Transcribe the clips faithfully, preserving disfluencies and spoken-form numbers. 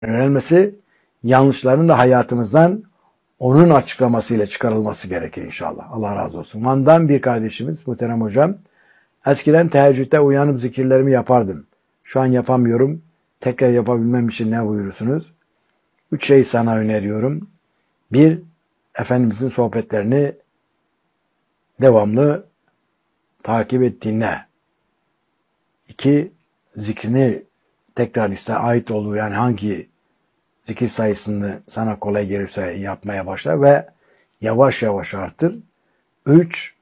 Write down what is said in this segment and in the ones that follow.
Öğrenmesi, yanlışların da hayatımızdan onun açıklamasıyla çıkarılması gerekir inşallah. Allah razı olsun. Van'dan bir kardeşimiz, muhterem hocam, eskiden teheccüde uyanıp zikirlerimi yapardım. Şu an yapamıyorum. Tekrar yapabilmem için ne buyurursunuz? Üç şey sana öneriyorum. Bir, Efendimizin sohbetlerini devamlı takip et, dinle. İki, zikrini tekrar iste, ait olduğu yani hangi zikir sayısını sana kolay gelirse yapmaya başla ve yavaş yavaş artır. Üç,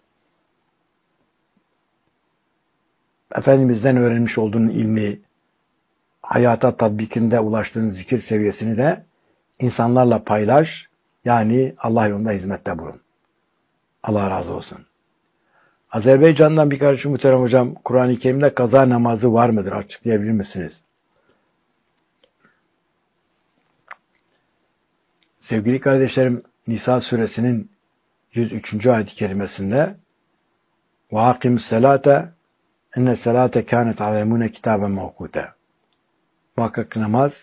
Efendimiz'den öğrenmiş olduğun ilmi, hayata tatbikinde ulaştığın zikir seviyesini de insanlarla paylaş. Yani Allah yolunda hizmette bulun. Allah razı olsun. Azerbaycan'dan bir kardeşim muhterem hocam, Kur'an-ı Kerim'de kaza namazı var mıdır? Açıklayabilir misiniz? Sevgili kardeşlerim, Nisa suresinin yüz üçüncü ayet-i kerimesinde وَاَقِمُ السَّلَاةَ اِنَّ السَّلَاةَ كَانَتْ عَلَيْمُونَ كِتَابًا مَوْقُوتًا. Muhakkak namaz,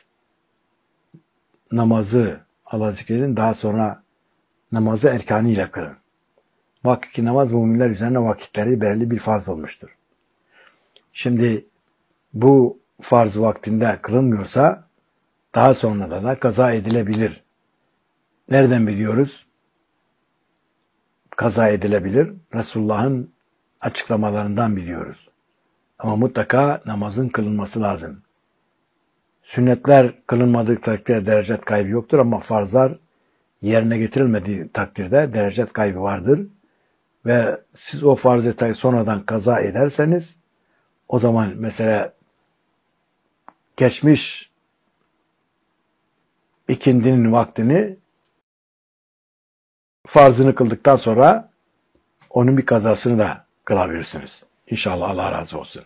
namazı Allah zikredin, daha sonra namazı erkanıyla kılın. Muhakkak ki namaz müminler üzerine vakitleri belirli bir farz olmuştur. Şimdi bu farz vaktinde kılınmıyorsa daha sonra da, da kaza edilebilir. Nereden biliyoruz? Kaza edilebilir. Resulullah'ın açıklamalarından biliyoruz. Ama mutlaka namazın kılınması lazım. Sünnetler kılınmadığı takdirde derecet kaybı yoktur ama farzlar yerine getirilmediği takdirde derecet kaybı vardır. Ve siz o farzı sonradan kaza ederseniz o zaman mesela geçmiş ikindinin vaktini farzını kıldıktan sonra onun bir kazasını da kılabilirsiniz. İnşallah Allah razı olsun.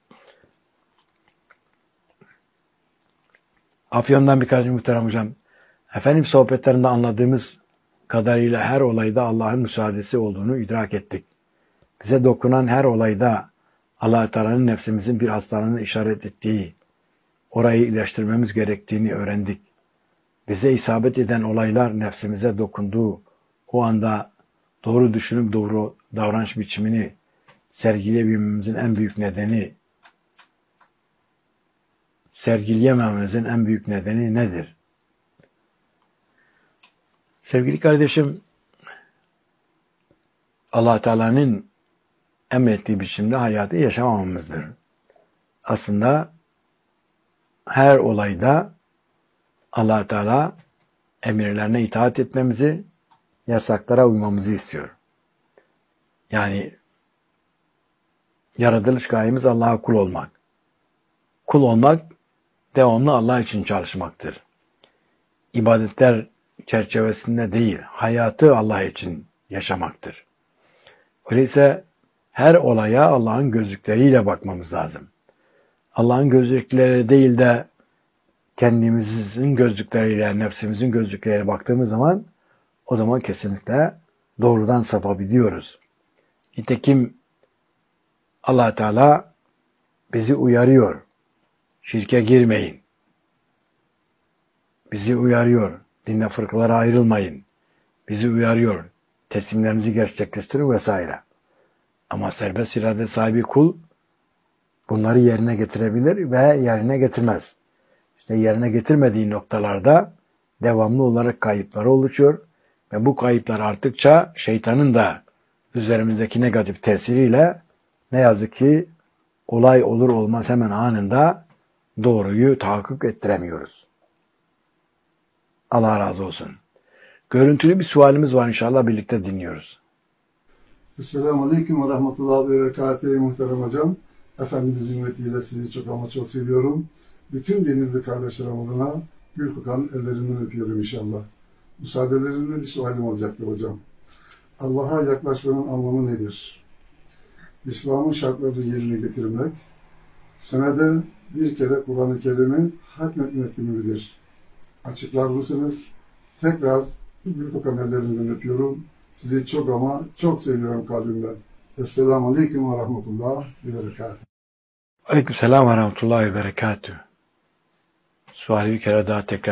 Afyon'dan bir kardeşim muhterem hocam. Efendim sohbetlerinde anladığımız kadarıyla her olayda Allah'ın müsaadesi olduğunu idrak ettik. Bize dokunan her olayda Allah-u Teala'nın nefsimizin bir hastalığını işaret ettiği, orayı iyileştirmemiz gerektiğini öğrendik. Bize isabet eden olaylar nefsimize dokunduğu, o anda doğru düşünüp doğru davranış biçimini sergileyebilmemizin en büyük nedeni, sergileyemememizin en büyük nedeni nedir? Sevgili kardeşim, Allah Teala'nın emrettiği biçimde hayatı yaşamamamızdır. Aslında her olayda Allah Teala emirlerine itaat etmemizi, yasaklara uymamızı istiyor. Yani yaratılış gayemiz Allah'a kul olmak. Kul olmak devamlı Allah için çalışmaktır. İbadetler çerçevesinde değil, hayatı Allah için yaşamaktır. Öyleyse her olaya Allah'ın gözlükleriyle bakmamız lazım. Allah'ın gözlükleri değil de kendimizin gözlükleriyle, nefsimizin gözlükleriyle baktığımız zaman o zaman kesinlikle doğrudan sapabiliyoruz. Nitekim Allah Teala bizi uyarıyor. Şirke girmeyin. Bizi uyarıyor. Dinde fırkalara ayrılmayın. Bizi uyarıyor. Teslimlerinizi gerçekleştirin vesaire. Ama serbest irade sahibi kul bunları yerine getirebilir ve yerine getirmez. İşte yerine getirmediği noktalarda devamlı olarak kayıpları oluşuyor ve bu kayıplar arttıkça şeytanın da üzerimizdeki negatif tesiriyle ne yazık ki olay olur olmaz hemen anında doğruyu tahakkuk ettiremiyoruz. Allah razı olsun. Görüntülü bir sualimiz var, inşallah birlikte dinliyoruz. Esselamu Aleyküm ve Rahmetullahi ve Berekatuhu muhterem hocam. Efendimizin hürmetiyle sizi çok ama çok seviyorum. Bütün denizli kardeşlerim adına gül kokan ellerinden öpüyorum inşallah. Müsaadelerinle bir sualim olacaktır hocam. Allah'a yaklaşmanın anlamı nedir? İslam'ın şartlarını yerine getirmek, senede bir kere Kur'an-ı Kerim'i hatmetmek midir? Açıklar mısınız? Tekrar gül kokan ellerinizden öpüyorum. Sizi çok ama çok seviyorum kalbimden. Esselamu Aleyküm ve Rahmetullah ve Berekatuhu. Aleyküm selam ve Rahmetullahi ve Berekatuhu. Suali bir kere daha tekrar